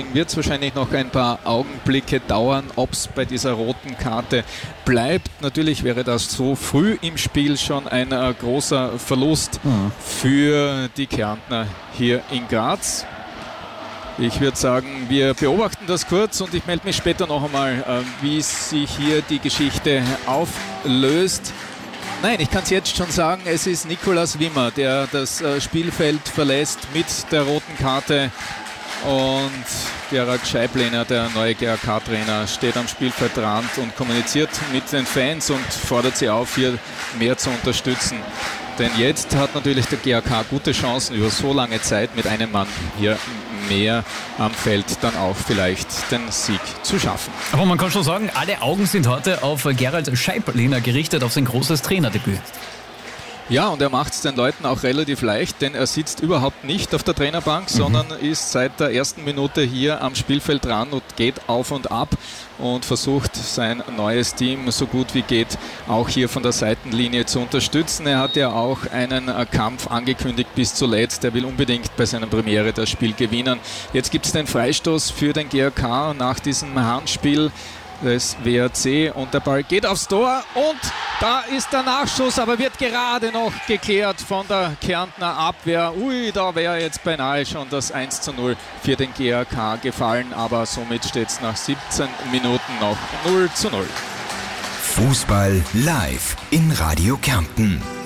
wird es wahrscheinlich noch ein paar Augenblicke dauern, ob es bei dieser roten Karte bleibt. Natürlich wäre das so früh im Spiel schon ein großer Verlust für die Kärntner hier in Graz. Ich würde sagen, wir beobachten das kurz und ich melde mich später noch einmal, wie sich hier die Geschichte auflöst. Nein, ich kann es jetzt schon sagen, es ist Nikolaus Wimmer, der das Spielfeld verlässt mit der roten Karte. Und Gerald Scheiblehner, der neue GAK-Trainer, steht am Spielfeldrand und kommuniziert mit den Fans und fordert sie auf, hier mehr zu unterstützen. Denn jetzt hat natürlich der GAK gute Chancen, über so lange Zeit mit einem Mann hier mehr am Feld dann auch vielleicht den Sieg zu schaffen. Aber man kann schon sagen, alle Augen sind heute auf Gerald Scheiblehner gerichtet, auf sein großes Trainerdebüt. Ja, und er macht es den Leuten auch relativ leicht, denn er sitzt überhaupt nicht auf der Trainerbank, sondern ist seit der ersten Minute hier am Spielfeld dran und geht auf und ab und versucht sein neues Team so gut wie geht auch hier von der Seitenlinie zu unterstützen. Er hat ja auch einen Kampf angekündigt bis zuletzt. Er will unbedingt bei seiner Premiere das Spiel gewinnen. Jetzt gibt es den Freistoß für den GAK nach diesem Handspiel des WRC und der Ball geht aufs Tor und da ist der Nachschuss, aber wird gerade noch geklärt von der Kärntner Abwehr. Ui, da wäre jetzt beinahe schon das 1:0 für den GAK gefallen, aber somit steht es nach 17 Minuten noch 0:0. Fußball live in Radio Kärnten.